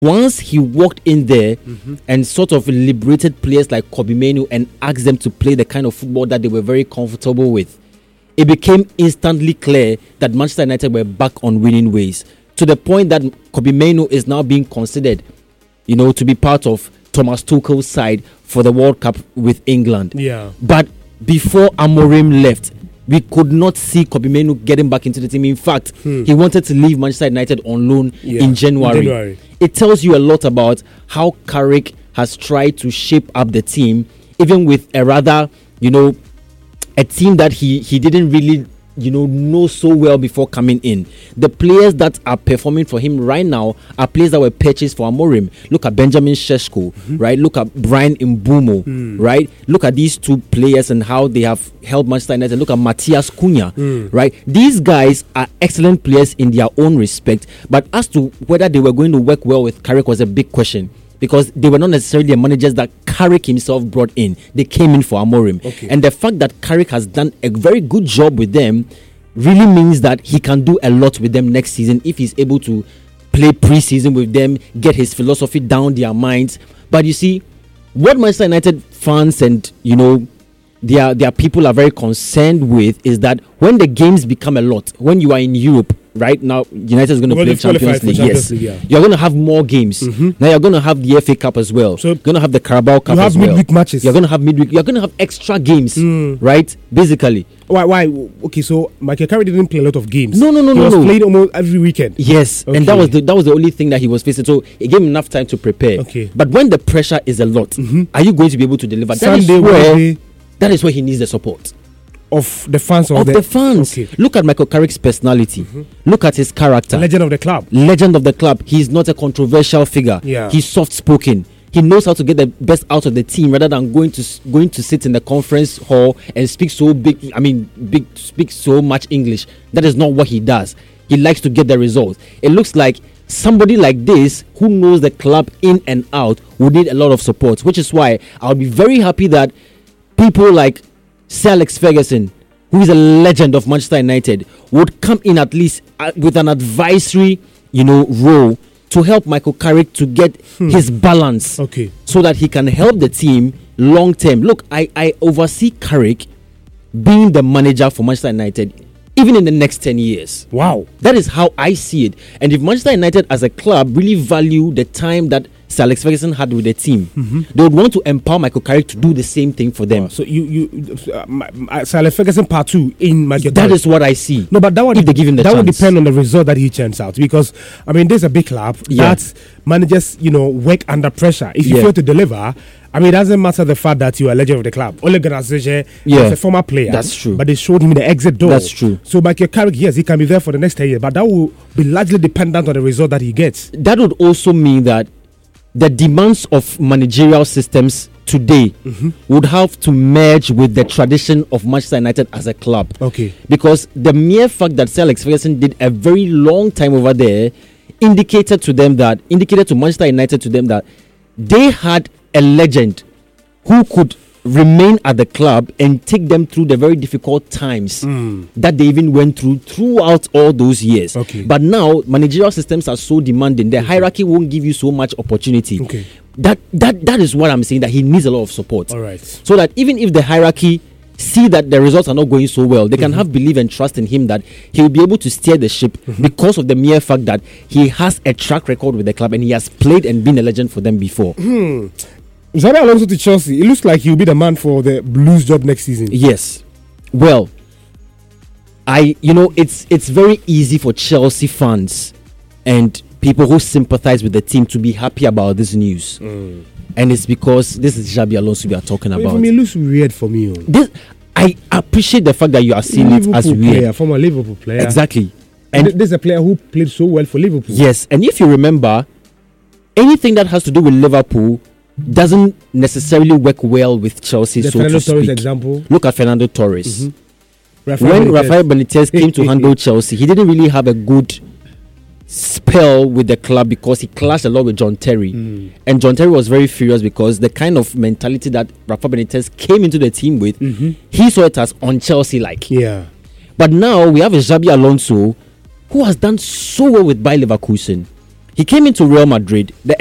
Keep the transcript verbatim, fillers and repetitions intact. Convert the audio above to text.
Once he walked in there mm-hmm. and sort of liberated players like Kobbie Mainoo and asked them to play the kind of football that they were very comfortable with, it became instantly clear that Manchester United were back on winning ways, to the point that Kobbie Mainoo is now being considered, you know, to be part of Thomas Tuchel's side for the World Cup with England. Yeah. But before Amorim left, we could not see Kobbie Mainoo getting back into the team. In fact, hmm. he wanted to leave Manchester United on loan yeah. in January. in January. It tells you a lot about how Carrick has tried to shape up the team, even with a rather, you know, a team that he, he didn't really, you know, know so well before coming in. The players that are performing for him right now are players that were purchased for Amorim. Look at Benjamin Šeško, mm-hmm. right? Look at Brian Mbeumo, mm. right? Look at these two players and how they have helped Manchester United. Look at Matthias Cunha, mm. right? These guys are excellent players in their own respect, but as to whether they were going to work well with Carrick was a big question, because they were not necessarily the managers that Carrick himself brought in. They came in for Amorim. Okay. And the fact that Carrick has done a very good job with them really means that he can do a lot with them next season if he's able to play pre-season with them, get his philosophy down their minds. But you see, what Manchester United fans and, you know, their, their people are very concerned with is that when the games become a lot, when you are in Europe, right now, United is going to well, play Champions League. Champions yes, League, yeah. You're going to have more games. Mm-hmm. Now you're going to have the F A Cup as well. So you're going to have the Carabao Cup you have as well. midweek matches. You're going to have midweek. You're going to have extra games, mm. right? Basically. Why? Why? Okay, so Michael Carrick didn't play a lot of games. No, no, no, he no. was no. played almost every weekend. Yes, okay. and that was the that was the only thing that he was facing. So it gave him enough time to prepare. Okay. But when the pressure is a lot, mm-hmm. are you going to be able to deliver? Sunday, that is where Wednesday. that is where he needs the support. Of the fans or of the, the fans. Okay. Look at Michael Carrick's personality. Mm-hmm. Look at his character. Legend of the club. Legend of the club. He's not a controversial figure. Yeah. He's soft-spoken. He knows how to get the best out of the team rather than going to going to sit in the conference hall and speak so big. I mean, big speak so much English. That is not what he does. He likes to get the results. It looks like somebody like this who knows the club in and out would need a lot of support, which is why I'll be very happy that people like Sir Alex Ferguson, who is a legend of Manchester United, would come in at least uh, with an advisory, you know, role to help Michael Carrick to get hmm. his balance, okay, so that he can help the team long term. Look, I, I oversee Carrick being the manager for Manchester United even in the next ten years. Wow. That is how I see it. And if Manchester United as a club really value the time that Sir Alex Ferguson had with the team, mm-hmm. they would want to empower Michael Carrick to do the same thing for them. Oh, so you, you, uh, Sir Alex Ferguson part two in Michael That Carrick. is what I see. No, but that would if they give him the that chance. would depend on the result that he churns out, because I mean, there's a big club yeah. that managers, you know, work under pressure. If you yeah. fail to deliver, I mean, it doesn't matter the fact that you are a legend of the club. Ole Gunnar Solskjaer yeah. is a former player. That's true. But they showed him the exit door. That's true. So Michael Carrick, yes, he can be there for the next ten years, but that will be largely dependent on the result that he gets. That would also mean that the demands of managerial systems today mm-hmm. would have to merge with the tradition of Manchester United as a club. Okay. Because the mere fact that Sir Alex Ferguson did a very long time over there indicated to them that, indicated to Manchester United to them that they had a legend who could remain at the club and take them through the very difficult times mm. that they even went through throughout all those years. Okay. But now managerial systems are so demanding, the okay. hierarchy won't give you so much opportunity. Okay. That that that is what I'm saying, that he needs a lot of support. All right. So that even if the hierarchy see that the results are not going so well, they can mm-hmm. have belief and trust in him that he will be able to steer the ship mm-hmm. because of the mere fact that he has a track record with the club and he has played and been a legend for them before. Hmm. Xabi Alonso to Chelsea. It looks like he'll be the man for the Blues job next season. Yes. Well, I you know it's it's very easy for Chelsea fans and people who sympathize with the team to be happy about this news. Mm. And it's because this is Xabi Alonso we are talking Wait, about. For me, it looks weird for me. This, I appreciate the fact that you are seeing Liverpool it as weird. Player, former Liverpool player. Exactly. And, and this is a player who played so well for Liverpool. Yes, and if you remember, anything that has to do with Liverpool doesn't necessarily work well with Chelsea, the so Fernando to Torres speak. example. Look at Fernando Torres. Mm-hmm. Rafael when Benitez. Rafael Benitez came to handle Chelsea, he didn't really have a good spell with the club because he clashed a lot with John Terry. Mm. And John Terry was very furious because the kind of mentality that Rafael Benitez came into the team with, mm-hmm. he saw it as un-Chelsea-like. Yeah. But now we have a Xabi Alonso who has done so well with Bayer Leverkusen. He came into Real Madrid. The